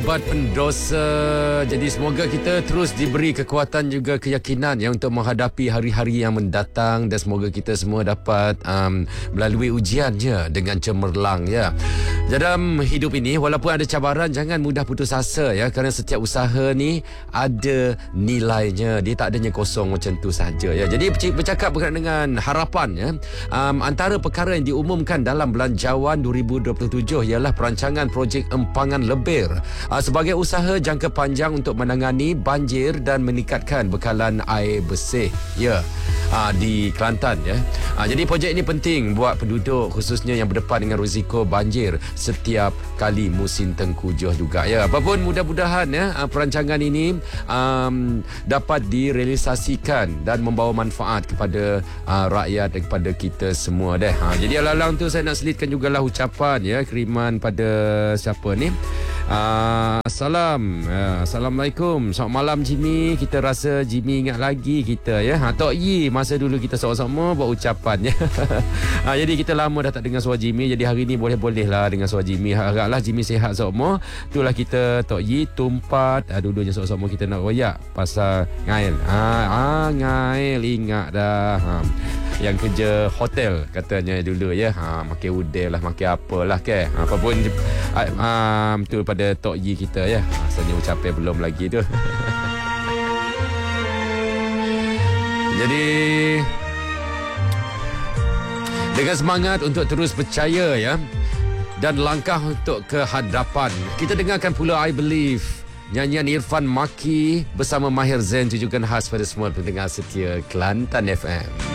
Buat pendosa. Jadi semoga kita terus diberi kekuatan juga keyakinan ya untuk menghadapi hari-hari yang mendatang, dan semoga kita semua dapat melalui ujiannya dengan cemerlang ya. Dalam hidup ini walaupun ada cabaran, jangan mudah putus asa ya, kerana setiap usaha ni ada nilainya. Dia tak adanya kosong macam tu saja ya. Jadi bercakap berkaitan dengan harapan ya, antara perkara yang diumumkan dalam Belanjawan 2027 ialah perancangan projek empangan lebir sebagai usaha jangka panjang untuk menangani banjir dan meningkatkan bekalan air bersih ya di Kelantan ya. Jadi projek ini penting buat penduduk khususnya yang berdepan dengan risiko banjir setiap kali musim tengkujuh juga ya. Apapun, mudah-mudahan ya perancangan ini dapat direalisasikan dan membawa manfaat kepada rakyat dan kepada kita semua deh. Jadi alang-alang tu saya nak selitkan jugalah ucapan ya, kiriman pada siapa ni? Assalamualaikum. Selamat malam Jimmy. Kita rasa Jimmy ingat lagi kita ya. Tok Yi, masa dulu kita sama-sama buat ucapan ya. Jadi kita lama dah tak dengar suara Jimmy. Jadi hari ni boleh-boleh lah dengar suara Jimmy. Haraplah Jimmy sihat semua. Itulah kita Tok Yi tumpat dulunya sama-sama kita nak royak pasal Ngail. Ngail ingat dah. Yang kerja hotel katanya dulu ya. Makan udel lah, makan apalah ke. Apapun betul pada Tok Yi kita ya. Asalnya ucapan belum lagi tu. Jadi dengan semangat untuk terus percaya ya, dan langkah untuk ke hadapan, kita dengarkan pula I Believe, nyanyian Irfan Maki bersama Mahir Zain, tujukan khas pada semua pendengar setia Kelantan FM.